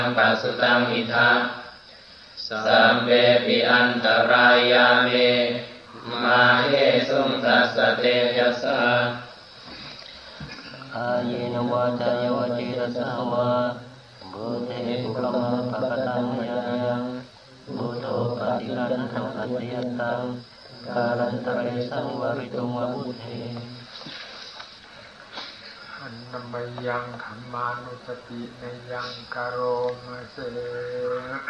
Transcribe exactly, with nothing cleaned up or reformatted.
ปัสสุตังอิทาสัมเปปิอันตรายาเมมาเฮสุงตัสสะเตยัสสะอาเยนวาจายวจิรสาวะบุเทภุขมังภคตังยายังบุโตปฏิรันตังอัตยตังกาลันตะเรสังวริตุงวะบุเทอันนมยังขัมมานุสติในยังกโรมเส